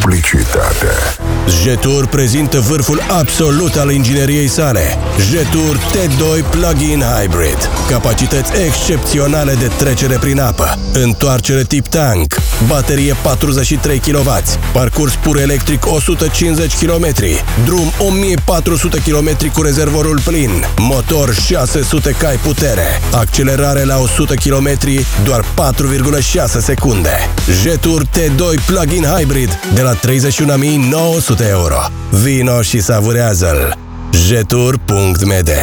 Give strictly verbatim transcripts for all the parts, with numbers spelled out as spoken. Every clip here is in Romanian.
Publicitate. Jetur prezintă vârful absolut al ingineriei sale. Jetur T doi Plug-in Hybrid. Capacități excepționale de trecere prin apă. Întoarcere tip tank. Baterie patruzeci și trei kilowați. Parcurs pur electric o sută cincizeci de kilometri. Drum o mie patru sute kilometri cu rezervorul plin. Motor șase sute cai putere. Accelerare la o sută kilometri, doar patru virgulă șase secunde. Jetur T doi Plug-in Hybrid de la treizeci și unu mii nouă sute euro. Vino și savurează-l. jetur punct m d.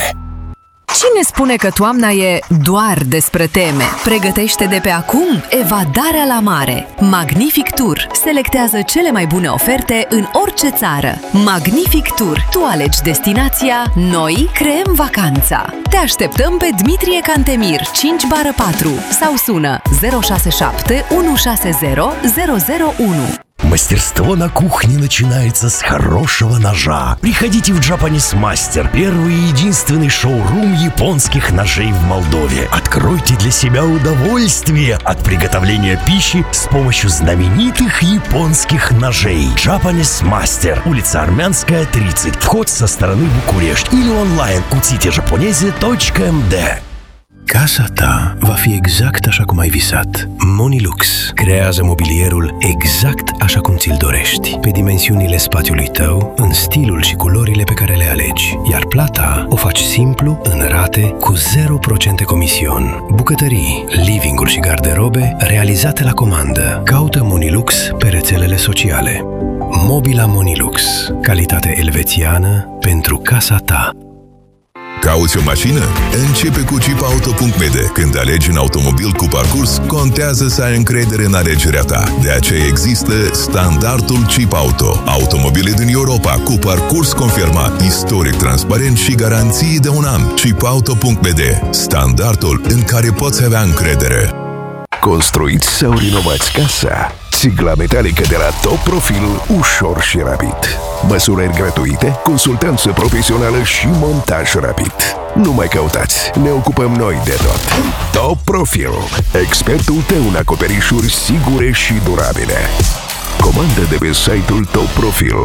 Cine spune că toamna e doar despre teme? Pregătește de pe acum evadarea la mare. Magnific Tour selectează cele mai bune oferte în orice țară. Magnific Tour. Tu alegi destinația, noi creăm vacanța. Te așteptăm pe Dmitrie Cantemir cinci patru sau sună zero șase șapte unu șase zero zero zero unu. Мастерство на кухне начинается с хорошего ножа. Приходите в Japanese Master, первый и единственный шоурум японских ножей в Молдове. Откройте для себя удовольствие от приготовления пищи с помощью знаменитых японских ножей. Japanese Master, улица Армянская, тридцать. Вход со стороны Букурешт или онлайн кутите japoneze точка эм дэ. Casa ta va fi exact așa cum ai visat. Monilux creează mobilierul exact așa cum ți-l dorești, pe dimensiunile spațiului tău, în stilul și culorile pe care le alegi. Iar plata o faci simplu, în rate, cu zero la sută comision. Bucătării, living-uri și garderobe realizate la comandă. Caută Monilux pe rețelele sociale. Mobila Monilux. Calitate elvețiană pentru casa ta. Cauți o mașină? Începe cu chip auto punct m d. Când alegi un automobil cu parcurs, contează să ai încredere în alegerea ta. De aceea există standardul Chip Auto. Automobile din Europa cu parcurs confirmat, istoric transparent și garanții de un an. chip auto punct m d. Standardul în care poți avea încredere. Construiți sau renovați casa? Țigla metalică de la Top Profil, ușor și rapid. Măsurări gratuite, consultanță profesională și montaj rapid. Nu mai căutați, ne ocupăm noi de tot. Top Profil, expertul tău în acoperișuri sigure și durabile. Comandă de pe site-ul Top Profil.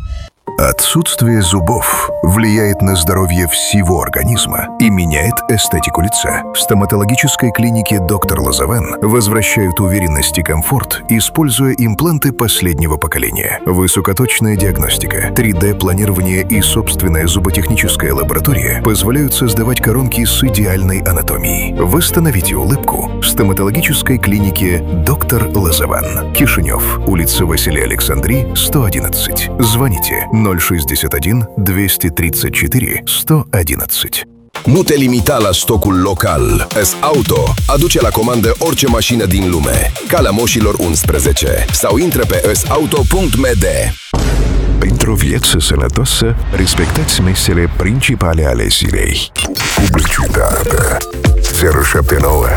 Отсутствие зубов влияет на здоровье всего организма и меняет эстетику лица. В стоматологической клинике доктор Лозован возвращают уверенность и комфорт, используя импланты последнего поколения. Высокоточная диагностика, три дэ планирование и собственная зуботехническая лаборатория позволяют создавать коронки с идеальной анатомией. Восстановите улыбку в стоматологической клинике доктор Лозован. Кишинев, улица Василия Александри, сто одиннадцать. Звоните ноль шестьдесят один двести тридцать четыре сто одиннадцать. Nu te limita la stocul local. S-Auto aduce la comandă orice mașină din lume. Calea moșilor unsprezece. Sau intră pe s auto punct m d. Pentru o viață sănătoasă, respectați mesele principale ale zilei. Publicitate. zero șapte nouă